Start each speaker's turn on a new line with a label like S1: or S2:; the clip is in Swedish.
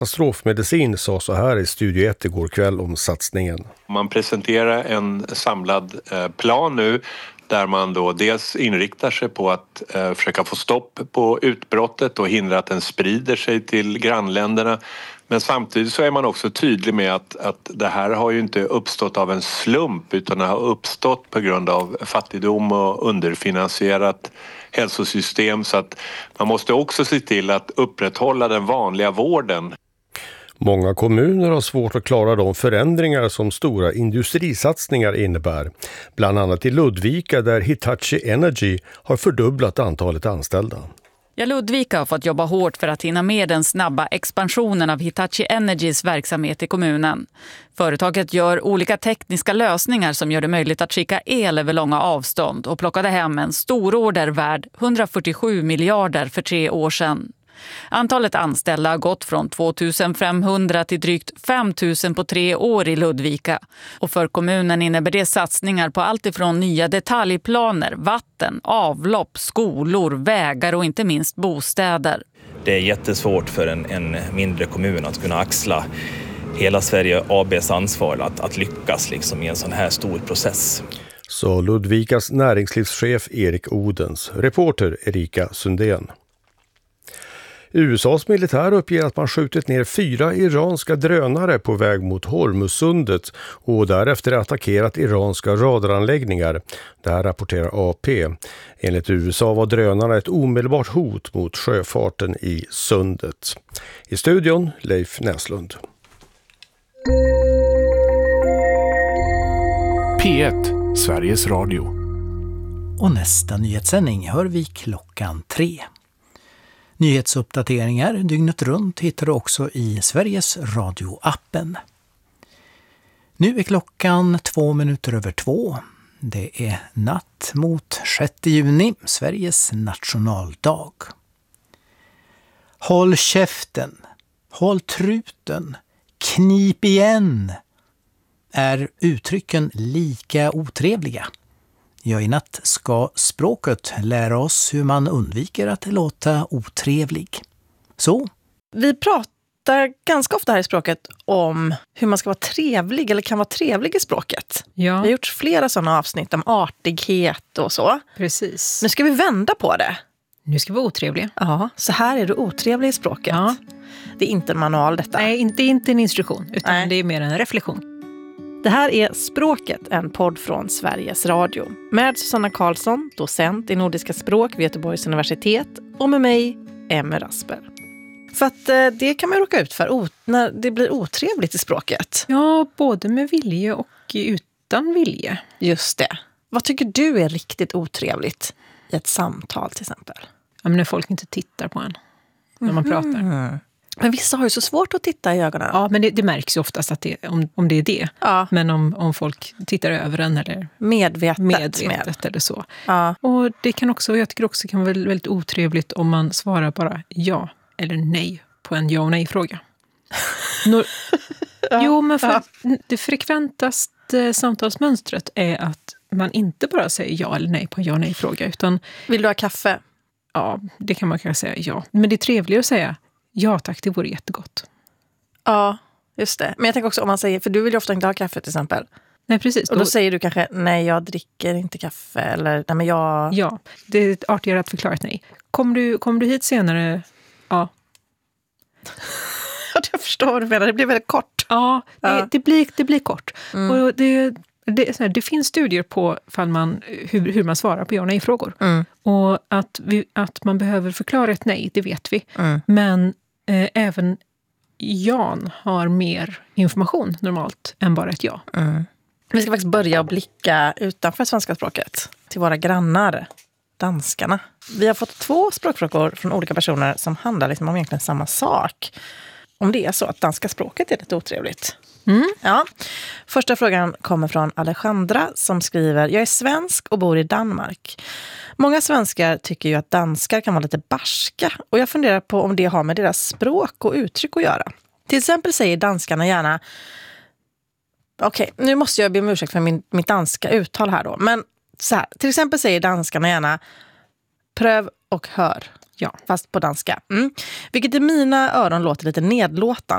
S1: Katastrofmedicin sa så här i Studio 1 igår kväll om satsningen.
S2: Man presenterar en samlad plan nu där man då dels inriktar sig på att försöka få stopp på utbrottet och hindra att den sprider sig till grannländerna. Men samtidigt så är man också tydlig med att det här har ju inte uppstått av en slump utan det har uppstått på grund av fattigdom och underfinansierat hälsosystem, så att man måste också se till att upprätthålla den vanliga vården.
S1: Många kommuner har svårt att klara de förändringar som stora industrisatsningar innebär. Bland annat i Ludvika där Hitachi Energy har fördubblat antalet anställda.
S3: Ja, Ludvika har fått jobba hårt för att hinna med den snabba expansionen av Hitachi Energys verksamhet i kommunen. Företaget gör olika tekniska lösningar som gör det möjligt att skicka el över långa avstånd och plockade hem en stororder värd 147 miljarder för 3 år sedan. Antalet anställda har gått från 2500 till drygt 5000 på 3 år i Ludvika. Och för kommunen innebär det satsningar på allt ifrån nya detaljplaner, vatten, avlopp, skolor, vägar och inte minst bostäder.
S4: Det är jättesvårt för en mindre kommun att kunna axla hela Sverige ABs ansvar att lyckas liksom i en sån här stor process.
S1: Så Ludvikas näringslivschef Erik Odens, reporter Erika Sundén. USAs militär uppger att man skjutit ner 4 iranska drönare på väg mot Hormuzsundet och därefter attackerat iranska radaranläggningar. Det här rapporterar AP. Enligt USA var drönarna ett omedelbart hot mot sjöfarten i sundet. I studion Leif Näslund.
S5: P1, Sveriges Radio.
S6: Och nästa nyhetssändning hör vi 3:00. Nyhetsuppdateringar dygnet runt hittar du också i Sveriges Radio-appen. Nu är klockan 2:02. Det är natt mot 6 juni, Sveriges nationaldag. Håll käften, håll truten, knip igen. Är uttrycken lika otrevliga? Ja, i natt ska språket lära oss hur man undviker att låta otrevlig. Så.
S7: Vi pratar ganska ofta här i språket om hur man ska vara trevlig eller kan vara trevlig i språket.
S8: Ja.
S7: Vi har gjort flera sådana avsnitt om artighet och så.
S8: Precis.
S7: Nu ska vi vända på det.
S8: Nu ska vi vara otrevliga.
S7: Ja, så här är du otrevlig i språket.
S8: Ja.
S7: Det är inte en manual detta.
S8: Nej, det är inte en instruktion utan det är mer en reflektion.
S7: Det här är Språket, en podd från Sveriges Radio. Med Susanna Karlsson, docent i nordiska språk vid Göteborgs universitet. Och med mig, Emma Rasper. För att det kan man råka ut för när det blir otrevligt i språket.
S8: Ja, både med vilje och utan vilje.
S7: Just det. Vad tycker du är riktigt otrevligt i ett samtal till exempel?
S8: Ja, men när folk inte tittar på en när man pratar.
S7: Men vissa har ju så svårt att titta i ögonen.
S8: Ja, men det märks ju oftast att om det är det.
S7: Ja.
S8: Men om folk tittar över en eller medvetet eller så.
S7: Ja.
S8: Och det kan också, jag tycker också kan vara väldigt otrevligt om man svarar bara ja eller nej på en ja och nej-fråga. Jo, men för det frekventaste samtalsmönstret är att man inte bara säger ja eller nej på en ja och nej-fråga. Utan,
S7: vill du ha kaffe?
S8: Ja, det kan man kanske säga ja. Men det är trevligt att säga ja tack, det vore jättegott.
S7: Ja, just det. Men jag tänker också om man säger, för du vill ju ofta inte ha kaffe till exempel.
S8: Nej, precis.
S7: Och då säger du kanske, nej jag dricker inte kaffe. Eller, nej men jag...
S8: Ja, det är artigare att förklara ett nej. Kommer du hit senare? Ja.
S7: Jag förstår vad du menar, det blir väldigt kort.
S8: Ja, det blir kort. Och det finns studier på hur man svarar på ja och nej-frågor. Och att man behöver förklara ett nej, det vet vi. Men även Jan har mer information normalt än bara ett ja.
S7: Vi ska faktiskt börja blicka utanför svenska språket till våra grannar, danskarna. Vi har fått 2 språkfrågor från olika personer som handlar liksom om egentligen samma sak. Om det är så att danska språket är lite otrevligt. Ja. Första frågan kommer från Alejandra som skriver: jag är svensk och bor i Danmark. Många svenskar tycker ju att danskar kan vara lite barska och jag funderar på om det har med deras språk och uttryck att göra. Till exempel säger danskarna gärna, okej, nu måste jag be om ursäkt för mitt danska uttal här då, men så här, till exempel säger danskarna gärna pröv och hör. Ja, fast på danska. Vilket i mina öron låter lite nedlåtande.